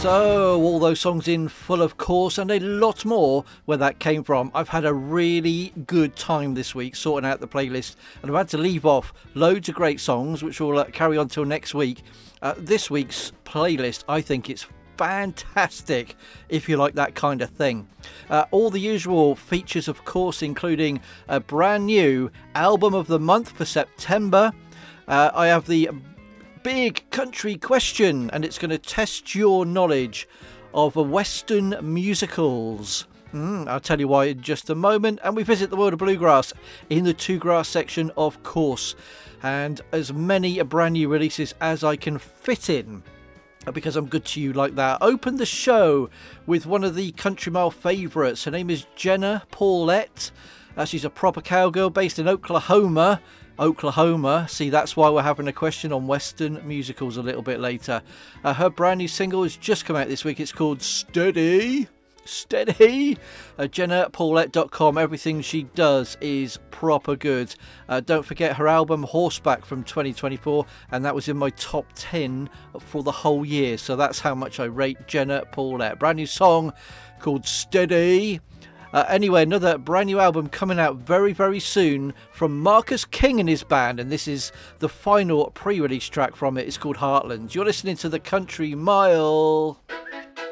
So, all those songs in full, of course, and a lot more where that came from. I've had a really good time this week sorting out the playlist, and I've had to leave off loads of great songs, which will carry on till next week. This week's playlist, I think it's fantastic if you like that kind of thing. All the usual features, of course, including a brand new album of the month for September. I have the big country question, and it's going to test your knowledge of Western musicals. I'll tell you why in just a moment. And we visit the world of bluegrass in the two grass section, of course, and as many brand new releases as I can fit in, because I'm good to you like that. Open the show with one of the Country Mile favourites. Her name is Jenna Paulette. She's a proper cowgirl based in Oklahoma. See, that's why we're having a question on Western musicals a little bit later. Her brand new single has just come out this week. It's called Steady. JennaPaulette.com. Everything she does is proper good. Don't forget her album Horseback from 2024, and that was in my top 10 for the whole year. So that's how much I rate Jenna Paulette. Brand new song called Steady. Anyway, another brand new album coming out very, very soon from Marcus King and his band, and this is the final pre-release track from it. It's called Heartlands. You're listening to the Country Mile.